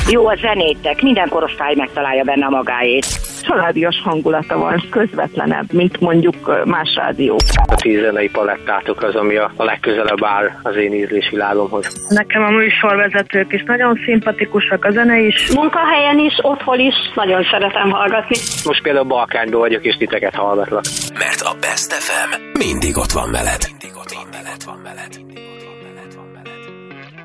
Jó a zenétek, minden korosztály megtalálja benne a magáét. Családias hangulata van, közvetlenebb, mint mondjuk más rádiók. A 10 zenei palettátok az, ami a legközelebb áll az én ízlésvilágomhoz. Nekem a műsorvezetők is nagyon szimpatikusak, a zene is. Munkahelyen is, otthon is nagyon szeretem hallgatni. Most például Balkányban vagyok, és titeket hallgatlak. Mert a Best FM mindig ott van veled.